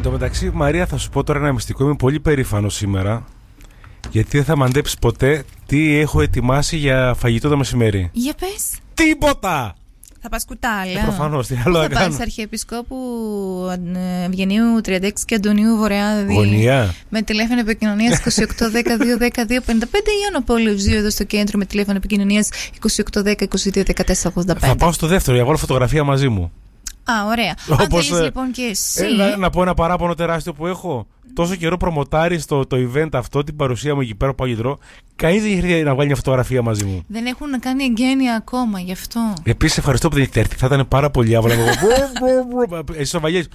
τω μεταξύ, Μαρία, θα σου πω τώρα ένα μυστικό. Είμαι πολύ περήφανος σήμερα. Γιατί δεν θα μαντέψεις ποτέ τι έχω ετοιμάσει για φαγητό το μεσημέρι. Για πες. Τίποτα! Θα πας Κουτάλα. Προφανώς, τι άλλο θα κάνω. Θα πας Αρχιεπισκόπου Ευγενίου 36 και Αντωνίου Βορειάδη. Γωνία. Με τηλέφωνο επικοινωνίας 2810-210-255 ή Ανοπόλεως 2 εδώ στο κέντρο με τηλέφωνο επικοινωνίας 2810-2214-85. Θα πάω στο δεύτερο για βάλω φωτογραφία μαζί μου. Α, ωραία. Όπως, αν θέλεις λοιπόν και εσύ. Να πω ένα παράπονο τεράστιο που έχω. Τόσο καιρό προμοτάρει το event αυτό, την παρουσία μου εκεί πέρα από Παγιτρό. Κανείς δεν είχε να βγάλει μια φωτογραφία μαζί μου. Δεν έχουν κάνει εγγένεια ακόμα, γι' αυτό. Επίσης, ευχαριστώ που δεν έχετε έρθει. Θα ήταν πάρα πολύ άβολα. Εσείς ο Βαγγέλης.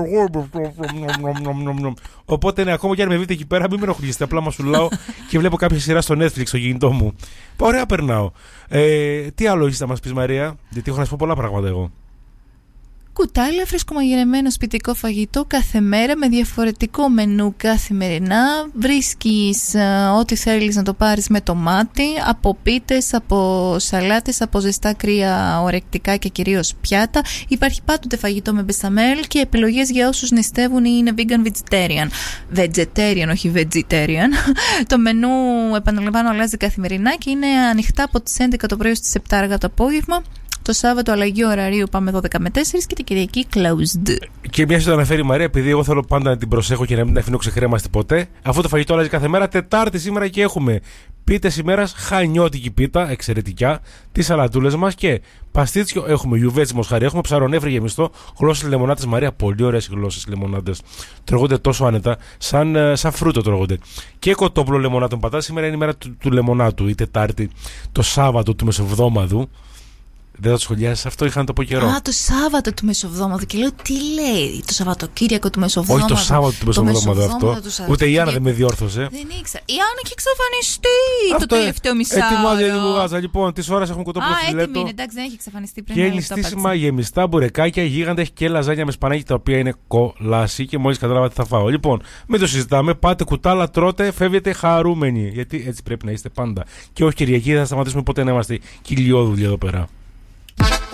Οπότε, ναι, ακόμα και αν με βρείτε εκεί πέρα, μην με ενοχλήσετε. Απλά μασουλάω και βλέπω κάποια σειρά στο Netflix στο κινητό μου. Ωραία, περνάω. Τι άλλο έχεις να μας πεις, Μαρία? Γιατί έχω να σου πω πολλά πράγματα εγώ. Κουτάλα, φρεσκομαγειρεμένο σπιτικό φαγητό κάθε μέρα με διαφορετικό μενού καθημερινά. Βρίσκεις ό,τι θέλεις να το πάρεις με τομάτι, από πίτες, από σαλάτες, από ζεστά κρύα ορεκτικά και κυρίως πιάτα. Υπάρχει πάντοτε φαγητό με μπεσαμέλ και επιλογές για όσους νηστεύουν ή είναι vegan vegetarian. Vegetarian, όχι vegetarian. Το μενού, επαναλαμβάνω, αλλάζει καθημερινά και είναι ανοιχτά από τις 11 το πρωί στις 7 αργά το απόγευμα. Το Σάββατο αλλαγή ωραρίου πάμε 12 με 4 και την Κυριακή closed. Και μια το αναφέρει η Μαρία, επειδή εγώ θέλω πάντα να την προσέχω και να μην την αφήνω ξεχρέμαστη ποτέ. Αφού το φαγητό αλλάζει κάθε μέρα, Τετάρτη σήμερα και έχουμε πίτες ημέρας, χανιώτικη πίτα, εξαιρετικά, τις σαλατούλες μας και παστίτσιο. Έχουμε γιουβέτσι μοσχαρί, έχουμε ψαρονέφρι γεμιστό, γλώσσες λεμονάδες. Μαρία, πολύ ωραίες γλώσσες λεμονάδες. Τρώγονται τόσο άνετα, σαν φρούτο τρώγονται. Και κοτόπουλο λεμονάτων πατάτα. Σήμερα είναι η μέρα του λεμονάτου, η Τετάρτη, το Σάββατο του Μεσοβδόμαδου. Δεν θα το σχολιάσεις αυτό, είχα να το πω καιρό. Α, το Σάββατο του Μεσοβδόμαδου. Και λέω, τι λέει, το Σαββατοκύριακο του Μεσοβδόμαδου. Όχι το Σάββατο του Μεσοβδόμαδου αυτό. Ούτε η Άννα δεν με διόρθωσε. Δεν ήξερα. Η Άννα έχει εξαφανιστεί το τελευταίο μισάωρο. Ετοιμάζει η Λουγάζα. Λοιπόν, τις ώρες έχουν κοτόπουλο φιλέτο. Έτοιμη είναι, εντάξει, δεν έχει εξαφανιστεί πριν. Και ληστήσιμα γεμιστά μπουρεκάκια, γίγαντα, έχει και λαζάνια με σπανάκι τα οποία είναι κολάσι και μόλις κατάλαβα τι θα φάω. Λοιπόν, μην το συζητάμε. Πάτε Κουτάλα, τρώτε, φεύγετε χαρούμενοι. Γιατί έτσι πρέπει να είστε πάντα. Και όχι Κυριακή, θα σταματήσουμε ποτέ να είμαστε κοιλιόδουλοι εδώ πέρα.